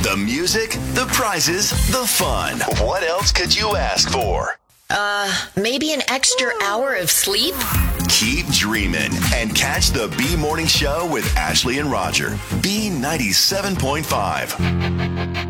The music, the prizes, the fun. What else could you ask for? Maybe an extra hour of sleep? Keep dreaming and catch the B Morning Show with Ashley and Roger. B 97.5.